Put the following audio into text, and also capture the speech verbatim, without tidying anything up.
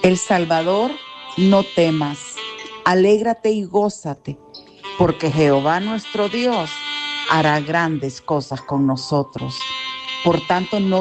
El Salvador, no temas, alégrate y gózate, porque Jehová nuestro Dios hará grandes cosas con nosotros. Por tanto, no